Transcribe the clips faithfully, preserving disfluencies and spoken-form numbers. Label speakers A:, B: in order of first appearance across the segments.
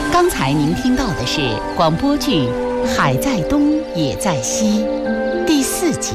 A: 刚才您听到的是广播剧《海在东也在西》第四集。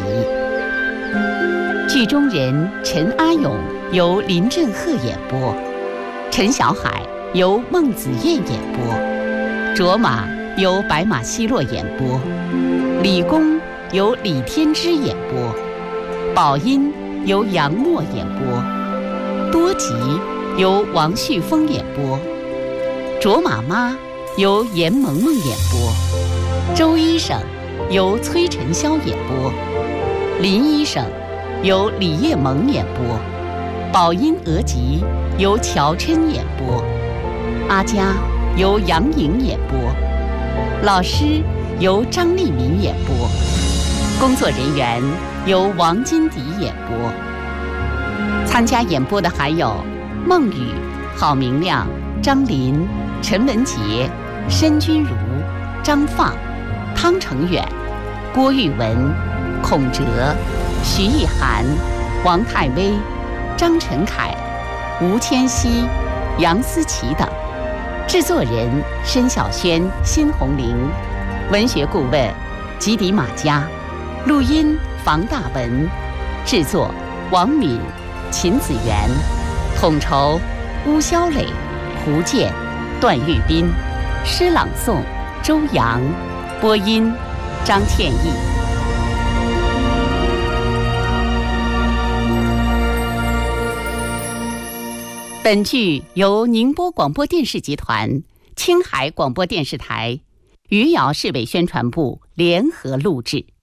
A: 剧中人陈阿勇由林振赫演播，陈小海由孟子燕演播，卓玛由白马奚落演播，李公由李天之演播，宝音由杨默演播，多吉由王旭峰演播，卓玛妈由严萌萌演播，周医生由崔晨霄演播，林医生由李叶萌演播，宝音额吉由乔琛演播，阿佳由杨颖演播，老师由张丽敏演播，工作人员由王金迪演播。参加演播的还有孟雨、郝明亮、张林、陈文杰、申君如、张放、汤成远、郭玉文、孔哲、徐艺涵、王泰威、张晨凯、吴千熙、杨思琪等。制作人申小轩、辛红玲，文学顾问吉迪马嘉，录音房大文，制作王敏、秦子元，统筹巫潇磊、胡健、段玉斌，诗朗诵周阳，播音张倩艺。本剧由宁波广播电视集团、青海广播电视台、余姚市委宣传部联合录制。